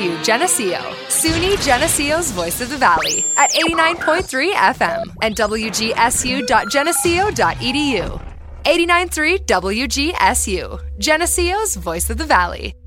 WGSU Geneseo, SUNY Geneseo's Voice of the Valley at 89.3 FM and WGSU.geneseo.edu. 89.3 WGSU, Geneseo's Voice of the Valley.